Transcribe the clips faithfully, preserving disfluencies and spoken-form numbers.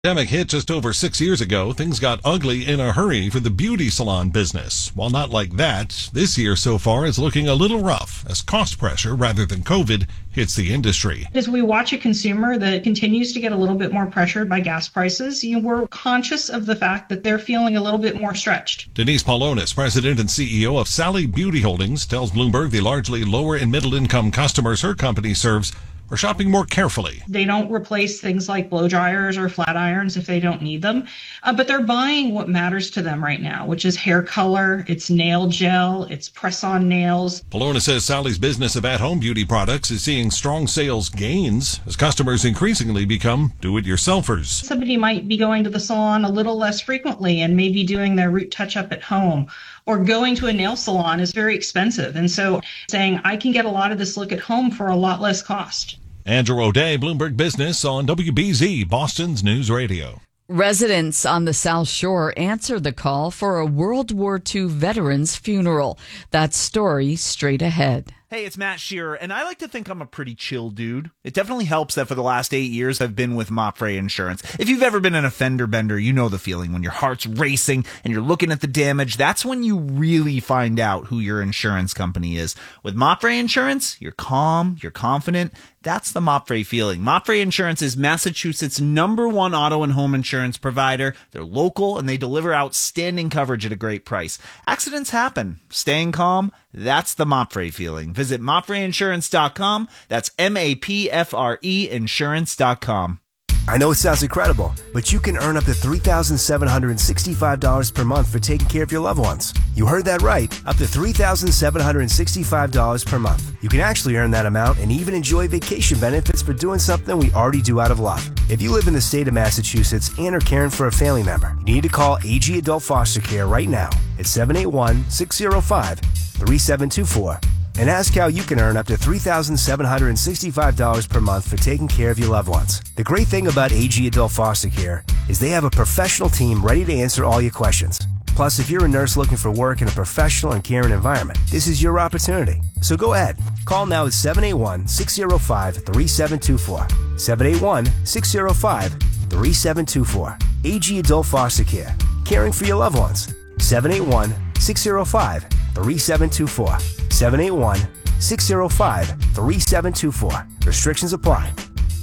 Pandemic hit just over six years ago, things got ugly in a hurry for the beauty salon business. While not like that, this year so far is looking a little rough as cost pressure rather than COVID hits the industry. As we watch a consumer that continues to get a little bit more pressured by gas prices, you know, we're conscious of the fact that they're feeling a little bit more stretched. Denise Paulonis, president and C E O of Sally Beauty Holdings, tells Bloomberg the largely lower and middle income customers her company serves are shopping more carefully. They don't replace things like blow dryers or flat irons if they don't need them, uh, but they're buying what matters to them right now, which is hair color, it's nail gel, it's press-on nails. Paulonis says Sally's business of at-home beauty products is seeing strong sales gains as customers increasingly become do-it-yourselfers. Somebody might be going to the salon a little less frequently and maybe doing their root touch-up at home, or going to a nail salon is very expensive. And so saying, I can get a lot of this look at home for a lot less cost. Andrew O'Day, Bloomberg Business on W B Z, Boston's News Radio. Residents on the South Shore answered the call for a World War Two veteran's funeral. That story straight ahead. Hey, it's Matt Shearer, and I like to think I'm a pretty chill dude. It definitely helps that for the last eight years I've been with Mopfre Insurance. If you've ever been in a fender bender, you know the feeling when your heart's racing and you're looking at the damage. That's when you really find out who your insurance company is. With Mopfre Insurance, you're calm, you're confident. That's the Mopfre feeling. Mopfre Insurance is Massachusetts' number one auto and home insurance provider. They're local and they deliver outstanding coverage at a great price. Accidents happen. Staying calm, that's the Mopfre feeling. Visit mopfre insurance dot com. That's M A P F R E insurance dot com. I know it sounds incredible, but you can earn up to three thousand seven hundred sixty-five dollars per month for taking care of your loved ones. You heard that right, up to three thousand seven hundred sixty-five dollars per month. You can actually earn that amount and even enjoy vacation benefits for doing something we already do out of love. If you live in the state of Massachusetts and are caring for a family member, you need to call A G Adult Foster Care right now at seven eight one, six zero five, three seven two four. And ask how you can earn up to three thousand seven hundred sixty-five dollars per month for taking care of your loved ones. The great thing about A G Adult Foster Care is they have a professional team ready to answer all your questions. Plus, if you're a nurse looking for work in a professional and caring environment, this is your opportunity. So go ahead. Call now at seven eight one, six zero five, three seven two four. seven eight one, six zero five, three seven two four. A G Adult Foster Care. Caring for your loved ones. seven eight one, six zero five, three seven two four. seven eight one, six zero five, three seven two four. Restrictions apply.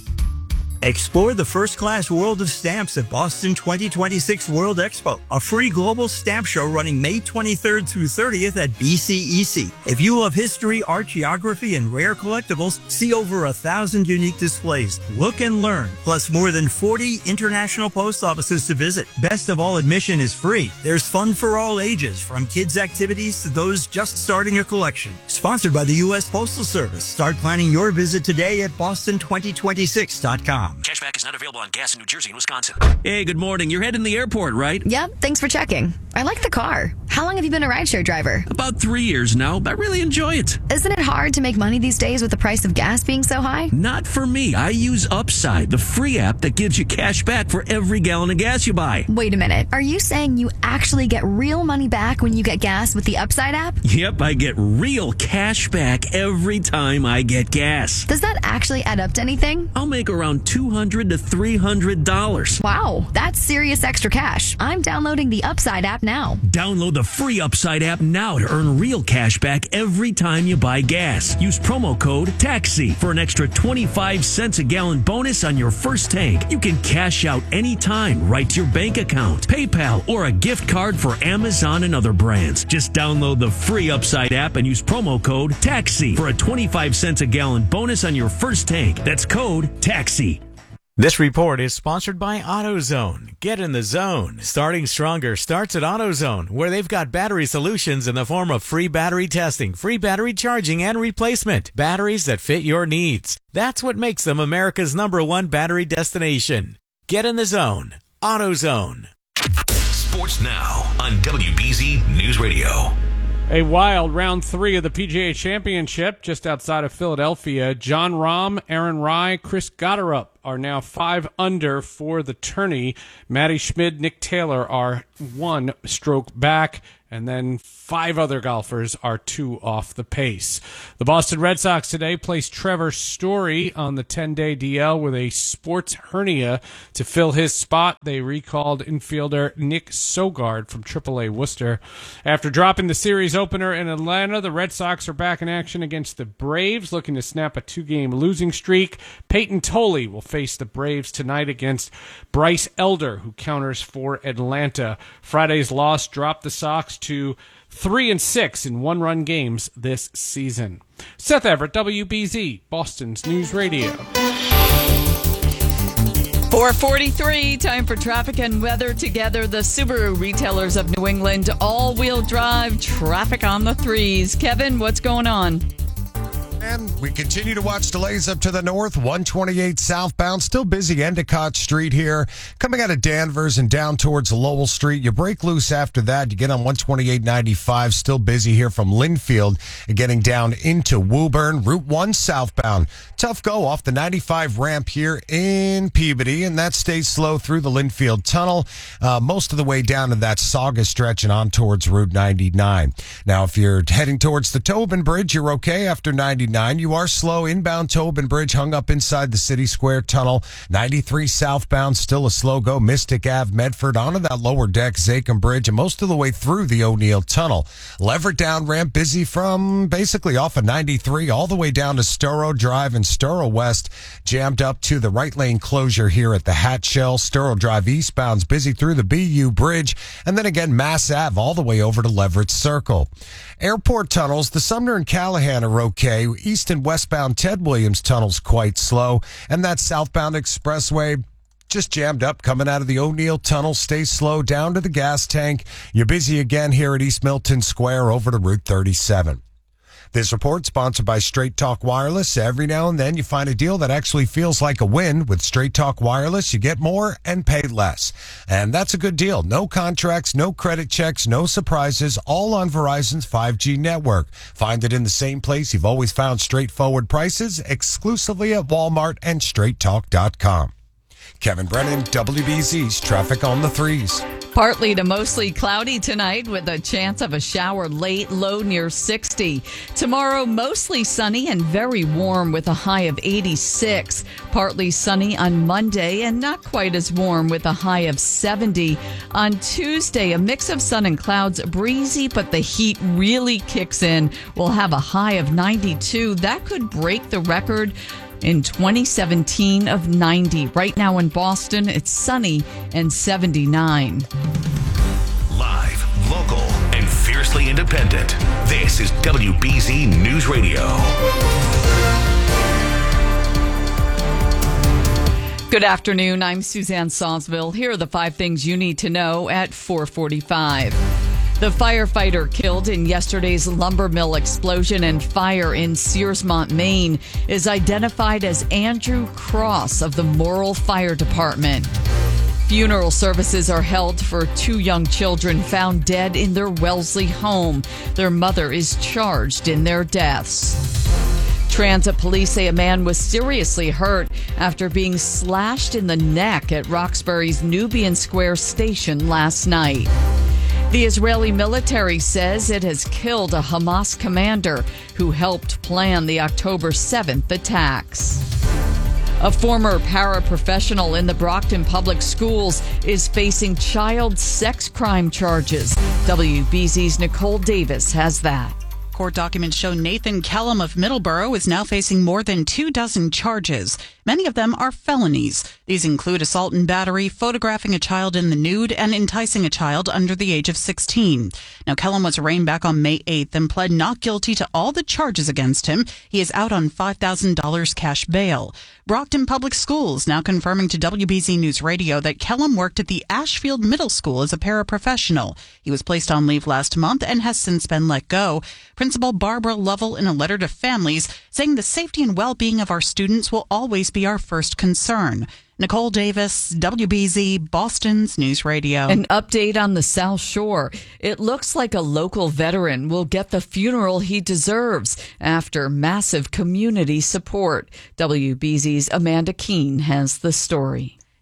Explore the first-class world of stamps at Boston twenty twenty-six World Expo, a free global stamp show running May twenty-third through thirtieth at B C E C. If you love history, art, geography, and rare collectibles, see over a thousand unique displays. Look and learn, plus more than forty international post offices to visit. Best of all, admission is free. There's fun for all ages, from kids' activities to those just starting a collection. Sponsored by the U S Postal Service. Start planning your visit today at boston twenty twenty-six dot com. Cashback is not available on gas in New Jersey and Wisconsin. Hey, good morning. You're heading to the airport, right? Yep, thanks for checking. I like the car. How long have you been a rideshare driver? About three years now. I really enjoy it. Isn't it hard to make money these days with the price of gas being so high? Not for me. I use Upside, the free app that gives you cash back for every gallon of gas you buy. Wait a minute. Are you saying you actually get real money back when you get gas with the Upside app? Yep, I get real cash back every time I get gas. Does that actually add up to anything? I'll make around two hundred to three hundred dollars. Wow, that's serious extra cash. I'm downloading the Upside app now. Download the free Upside app now to earn real cash back every time you buy gas. Use promo code TAXI for an extra twenty-five cents a gallon bonus on your first tank. You can cash out anytime right to your bank account, PayPal, or a gift card for Amazon and other brands. Just download the free Upside app and use promo code TAXI for a twenty-five cents a gallon bonus on your first tank. That's code TAXI. This report is sponsored by AutoZone. Get in the zone. Starting stronger starts at AutoZone, where they've got battery solutions in the form of free battery testing, free battery charging, and replacement. Batteries that fit your needs. That's what makes them America's number one battery destination. Get in the zone. AutoZone. Sports Now on W B Z News Radio. A wild round three of the P G A Championship just outside of Philadelphia. Jon Rahm, Aaron Rai, Chris Gotterup are now five under for the tourney. Matty Schmid, Nick Taylor are one stroke back, and then five other golfers are two off the pace. The Boston Red Sox today placed Trevor Story on the ten-day D L with a sports hernia. To fill his spot, they recalled infielder Nick Sogard from triple A Worcester. After dropping the series opener in Atlanta, the Red Sox are back in action against the Braves, looking to snap a two-game losing streak. Peyton Tolley will face the Braves tonight against Bryce Elder, who counters for Atlanta. Friday's loss dropped the Sox to three and six in one-run games this season. Seth Everett, W B Z, Boston's News Radio. four forty-three, time for traffic and weather together. The Subaru retailers of New England, all-wheel drive, traffic on the threes. Kevin, what's going on? And we continue to watch delays up to the north. one twenty-eight southbound, still busy Endicott Street here. Coming out of Danvers and down towards Lowell Street. You break loose after that. You get on one twenty-eight ninety-five, still busy here from Linfield and getting down into Woburn. Route one southbound. Tough go off the ninety-five ramp here in Peabody, and that stays slow through the Linfield Tunnel, uh, most of the way down to that Sauga stretch and on towards Route ninety-nine. Now, if you're heading towards the Tobin Bridge, you're okay after ninety-nine. You are slow inbound Tobin Bridge, hung up inside the City Square Tunnel. ninety-three southbound, still a slow go. Mystic Avenue, Medford, onto that lower deck, Zachem Bridge, and most of the way through the O'Neill Tunnel. Leverett down ramp, busy from basically off of ninety-three all the way down to Sturrow Drive and Sturrow West, jammed up to the right lane closure here at the Hatchell. Sturrow Drive eastbound's busy through the B U Bridge, and then again Mass Ave all the way over to Leverett Circle. Airport tunnels, the Sumner and Callahan are okay. East and westbound Ted Williams tunnel's quite slow, and that southbound expressway just jammed up coming out of the O'Neill Tunnel. Stay slow down to the gas tank. You're busy again here at East Milton Square over to Route thirty-seven. This report sponsored by Straight Talk Wireless. Every now and then you find a deal that actually feels like a win. With Straight Talk Wireless, you get more and pay less. And that's a good deal. No contracts, no credit checks, no surprises, all on Verizon's five G network. Find it in the same place you've always found straightforward prices, exclusively at Walmart and straight talk dot com. Kevin Brennan, W B Z's Traffic on the Threes. Partly to mostly cloudy tonight with a chance of a shower late, low near sixty. Tomorrow, mostly sunny and very warm with a high of eighty-six. Partly sunny on Monday and not quite as warm with a high of seventy. On Tuesday, a mix of sun and clouds, breezy, but the heat really kicks in. We'll have a high of ninety-two. That could break the record in twenty seventeen of ninety. Right now in Boston, it's sunny and seventy-nine. Live, local, and fiercely independent. This is W B Z News Radio. Good afternoon. I'm Suzanne Sawsville. Here are the five things you need to know at four forty-five. The firefighter killed in yesterday's lumber mill explosion and fire in Searsmont, Maine, is identified as Andrew Cross of the Morrill Fire Department. Funeral services are held for two young children found dead in their Wellesley home. Their mother is charged in their deaths. Transit police say a man was seriously hurt after being slashed in the neck at Roxbury's Nubian Square station last night. The Israeli military says it has killed a Hamas commander who helped plan the October seventh attacks. A former paraprofessional in the Brockton Public Schools is facing child sex crime charges. W B Z's Nicole Davis has that. Court documents show Nathan Kellum of Middleborough is now facing more than two dozen charges. Many of them are felonies. These include assault and battery, photographing a child in the nude, and enticing a child under the age of sixteen. Now, Kellum was arraigned back on May eighth and pled not guilty to all the charges against him. He is out on five thousand dollars cash bail. Brockton Public Schools now confirming to W B Z News Radio that Kellum worked at the Ashfield Middle School as a paraprofessional. He was placed on leave last month and has since been let go. Principal Barbara Lovell in a letter to families saying the safety and well-being of our students will always be our first concern. Nicole Davis, W B Z, Boston's News Radio. An update on the South Shore. It looks like a local veteran will get the funeral he deserves after massive community support. W B Z's Amanda Keene has the story.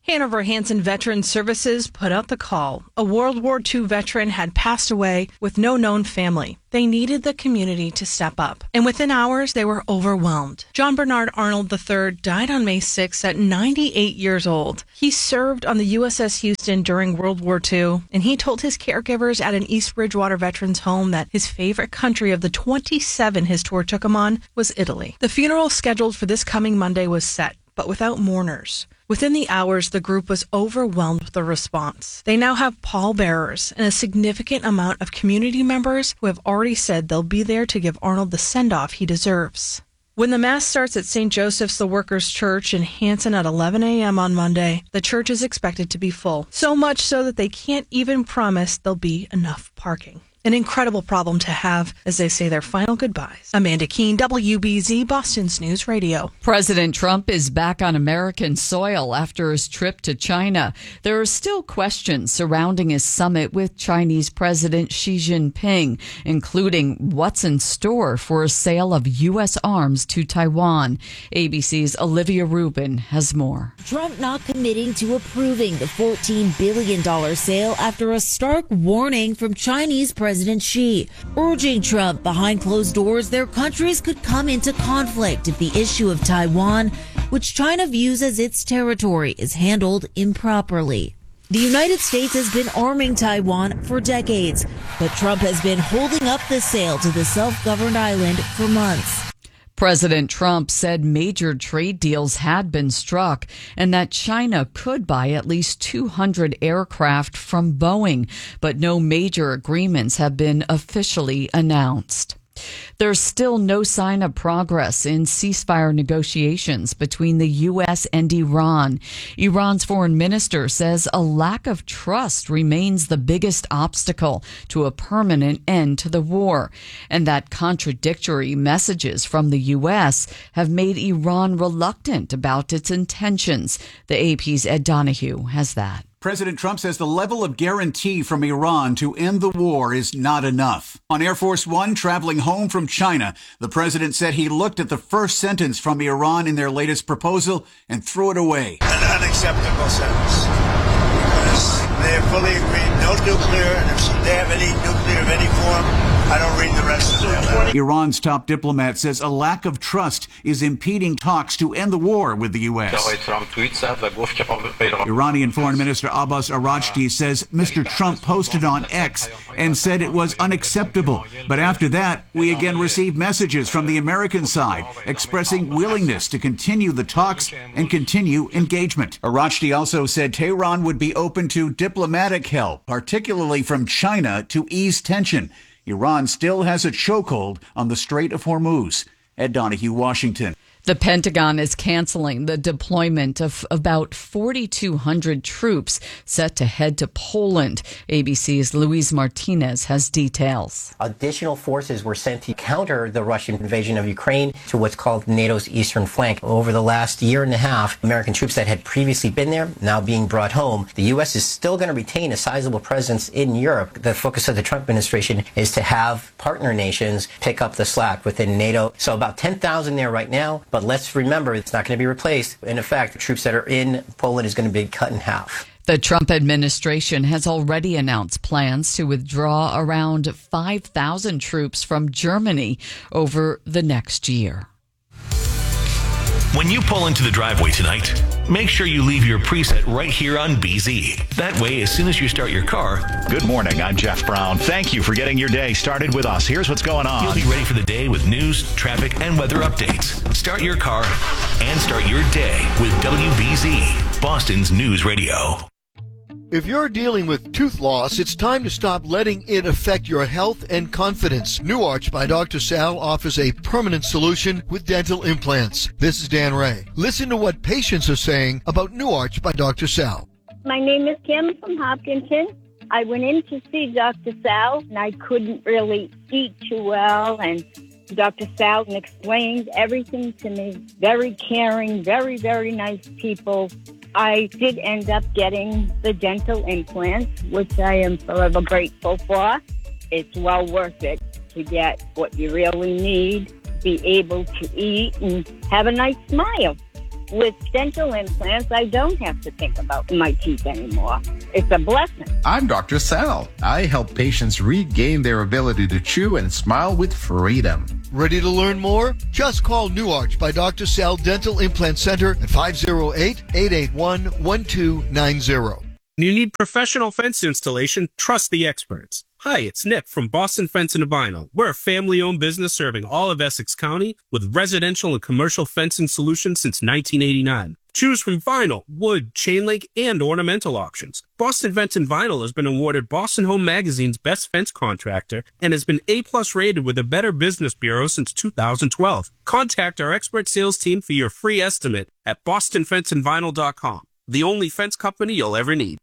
Hanover Hanson Veterans Services put out the call. A World War Two veteran had passed away with no known family. They needed the community to step up, and within hours, they were overwhelmed. John Bernard Arnold the third died on May sixth at ninety-eight years old. He served on the U S S Houston during World War Two, and he told his caregivers at an East Bridgewater veterans home that his favorite country of the twenty-seven his tour took him on was Italy. The funeral scheduled for this coming Monday was set, but without mourners. Within the hours, the group was overwhelmed with the response. They now have pallbearers and a significant amount of community members who have already said they'll be there to give Arnold the send-off he deserves. When the Mass starts at Saint Joseph's the Workers' Church in Hanson at eleven a.m. on Monday, the church is expected to be full. So much so that they can't even promise there'll be enough parking. An incredible problem to have as they say their final goodbyes. Amanda Keene, W B Z, Boston's News Radio. President Trump is back on American soil after his trip to China. There are still questions surrounding his summit with Chinese President Xi Jinping, including what's in store for a sale of U S arms to Taiwan. A B C's Olivia Rubin has more. Trump not committing to approving the fourteen billion dollars sale after a stark warning from Chinese President President Xi, urging Trump behind closed doors their countries could come into conflict if the issue of Taiwan, which China views as its territory, is handled improperly. The United States has been arming Taiwan for decades, but Trump has been holding up the sale to the self-governed island for months. President Trump said major trade deals had been struck and that China could buy at least two hundred aircraft from Boeing, but no major agreements have been officially announced. There's still no sign of progress in ceasefire negotiations between the U S and Iran. Iran's foreign minister says a lack of trust remains the biggest obstacle to a permanent end to the war, and that contradictory messages from the U S have made Iran reluctant about its intentions. The A P's Ed Donahue has that. President Trump says the level of guarantee from Iran to end the war is not enough. On Air Force One traveling home from China, the president said he looked at the first sentence from Iran in their latest proposal and threw it away. An unacceptable sentence. Because they fully agreed no nuclear, and if they have any nuclear of any form, I don't read the rest of it. Iran's top diplomat says a lack of trust is impeding talks to end the war with the U S. Iranian Foreign Minister Abbas Araghchi says Mister Trump posted on X and said it was unacceptable. But after that, we again received messages from the American side expressing willingness to continue the talks and continue engagement. Araghchi also said Tehran would be open to diplomatic help, particularly from China, to ease tension. Iran still has a chokehold on the Strait of Hormuz. Ed Donahue, Washington. The Pentagon is canceling the deployment of about forty-two hundred troops set to head to Poland. A B C's Luis Martinez has details. Additional forces were sent to counter the Russian invasion of Ukraine to what's called NATO's eastern flank. Over the last year and a half, American troops that had previously been there now being brought home. The U S is still going to retain a sizable presence in Europe. The focus of the Trump administration is to have partner nations pick up the slack within NATO. So about ten thousand there right now. But let's remember, it's not going to be replaced. In effect, the troops that are in Poland is going to be cut in half. The Trump administration has already announced plans to withdraw around five thousand troops from Germany over the next year. When you pull into the driveway tonight, make sure you leave your preset right here on B Z. That way, as soon as you start your car... Good morning, I'm Jeff Brown. Thank you for getting your day started with us. Here's what's going on. You'll be ready for the day with news, traffic, and weather updates. Start your car and start your day with W B Z, Boston's News Radio. If you're dealing with tooth loss, it's time to stop letting it affect your health and confidence. New Arch by Doctor Sal offers a permanent solution with dental implants. This is Dan Ray. Listen to what patients are saying about New Arch by Doctor Sal. My name is Kim from Hopkinton. I went in to see Doctor Sal, and I couldn't really eat too well, and Doctor Sal explained everything to me. Very caring, very, very nice people. I did end up getting the dental implants, which I am forever grateful for. It's well worth it to get what you really need, be able to eat, and have a nice smile. With dental implants, I don't have to think about my teeth anymore. It's a blessing. I'm Doctor Sal. I help patients regain their ability to chew and smile with freedom. Ready to learn more? Just call New Arch by Doctor Sal Dental Implant Center at five oh eight, eight eight one, one two nine zero. You need professional fence installation? Trust the experts. Hi, it's Nick from Boston Fence and Vinyl. We're a family-owned business serving all of Essex County with residential and commercial fencing solutions since nineteen eighty-nine. Choose from vinyl, wood, chain link, and ornamental options. Boston Fence and Vinyl has been awarded Boston Home Magazine's Best Fence Contractor and has been A-plus rated with the Better Business Bureau since two thousand twelve. Contact our expert sales team for your free estimate at boston fence and vinyl dot com. The only fence company you'll ever need.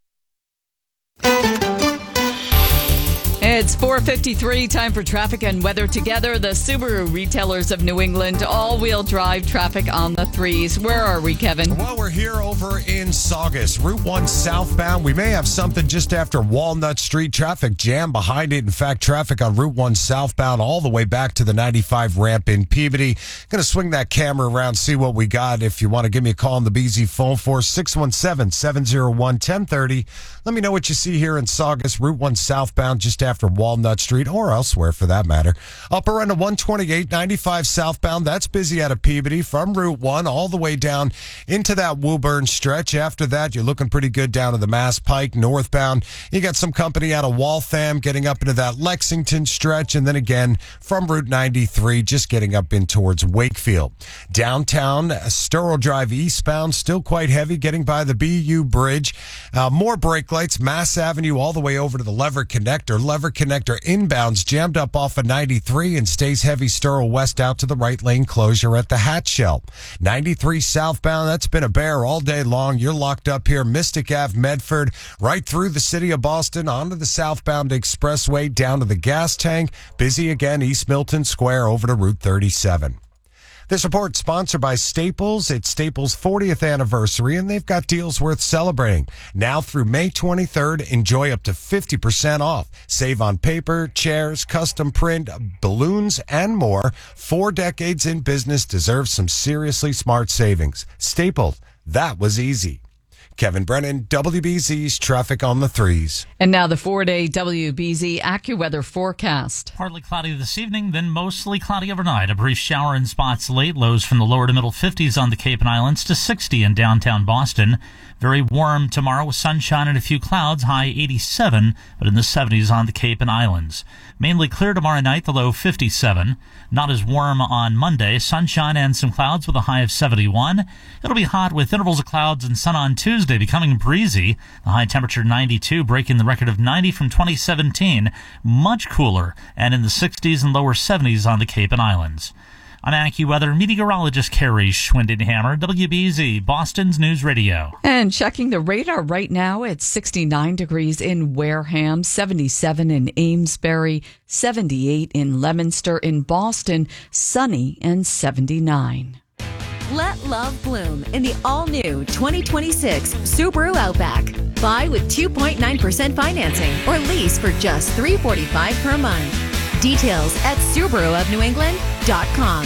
It's four fifty-three, time for traffic and weather together. The Subaru retailers of New England, all-wheel drive traffic on the threes. Where are we, Kevin? Well, we're here over in Saugus, Route one southbound. We may have something just after Walnut Street. Traffic jam behind it. In fact, traffic on Route one southbound all the way back to the ninety-five ramp in Peabody. Going to swing that camera around, see what we got. If you want to give me a call on the B Z phone for six one seven, seven oh one, one oh three oh. Let me know what you see here in Saugus, Route one southbound just after After Walnut Street or elsewhere for that matter. Upper end of one twenty-eight, ninety-five southbound. That's busy out of Peabody from Route one all the way down into that Woburn stretch. After that, you're looking pretty good down to the Mass Pike northbound. You got some company out of Waltham getting up into that Lexington stretch. And then again from Route ninety-three, just getting up in towards Wakefield. Downtown, Sterl Drive eastbound, still quite heavy, getting by the B U Bridge. Uh, more brake lights, Mass Avenue all the way over to the Lever Connector. Lever Connector inbounds jammed up off of ninety-three and stays heavy Sterl West out to the right lane closure at the Hatshell. ninety-three southbound, that's been a bear all day long. You're locked up here, Mystic Avenue, Medford, right through the city of Boston, onto the southbound expressway, down to the gas tank. Busy again, East Milton Square over to Route thirty-seven. This report sponsored by Staples. It's Staples' fortieth anniversary, and they've got deals worth celebrating. Now through May twenty-third, enjoy up to fifty percent off. Save on paper, chairs, custom print, balloons, and more. Four decades in business deserves some seriously smart savings. Staples, that was easy. Kevin Brennan, W B Z's Traffic on the Threes. And now the four-day W B Z AccuWeather forecast. Partly cloudy this evening, then mostly cloudy overnight. A brief shower in spots late. Lows from the lower to middle fifties on the Cape and Islands to sixty in downtown Boston. Very warm tomorrow with sunshine and a few clouds. High eighty-seven, but in the seventies on the Cape and Islands. Mainly clear tomorrow night, the low fifty-seven. Not as warm on Monday. Sunshine and some clouds with a high of seventy-one. It'll be hot with intervals of clouds and sun on Tuesday, becoming breezy. The high temperature ninety-two, breaking the record of ninety from twenty seventeen. Much cooler, and in the sixties and lower seventies on the Cape and Islands. I'm AccuWeather meteorologist Carrie Schwindenhammer, W B Z, Boston's News Radio. And checking the radar right now, it's sixty-nine degrees in Wareham, seventy-seven in Amesbury, seventy-eight in Leominster, in Boston, sunny and seventy-nine. Let love bloom in the all-new twenty twenty-six Subaru Outback. Buy with two point nine percent financing or lease for just three hundred forty-five dollars per month. Details at Subaru of New England dot com.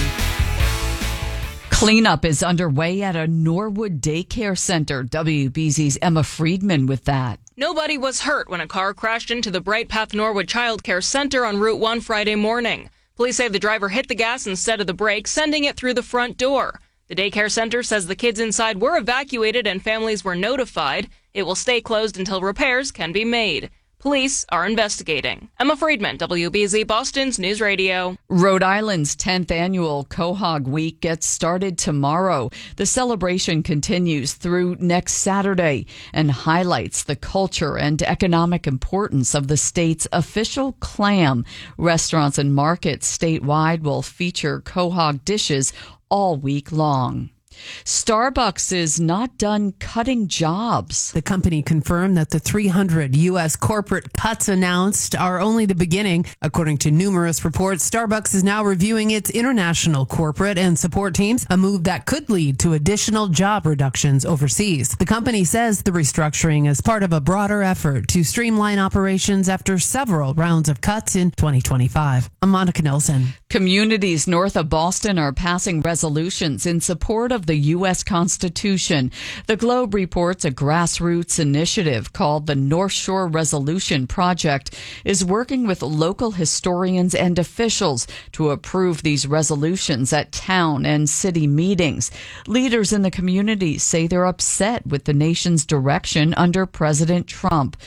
Cleanup is underway at a Norwood daycare center. W B Z's Emma Friedman with that. Nobody was hurt when a car crashed into the Bright Path Norwood Child Care Center on Route one Friday morning. Police say the driver hit the gas instead of the brake, sending it through the front door. The daycare center says the kids inside were evacuated and families were notified. It will stay closed until repairs can be made. Police are investigating. Emma Friedman, W B Z Boston's News Radio. Rhode Island's tenth annual Quahog Week gets started tomorrow. The celebration continues through next Saturday and highlights the culture and economic importance of the state's official clam. Restaurants and markets statewide will feature Quahog dishes all week long. Starbucks is not done cutting jobs. The company confirmed that the three hundred U S corporate cuts announced are only the beginning. According to numerous reports, Starbucks is now reviewing its international corporate and support teams, a move that could lead to additional job reductions overseas. The company says the restructuring is part of a broader effort to streamline operations after several rounds of cuts in twenty twenty-five. I'm Monica Nelson. Communities north of Boston are passing resolutions in support of the U S Constitution. The Globe reports a grassroots initiative called the North Shore Resolution Project is working with local historians and officials to approve these resolutions at town and city meetings. Leaders in the community say they're upset with the nation's direction under President Trump.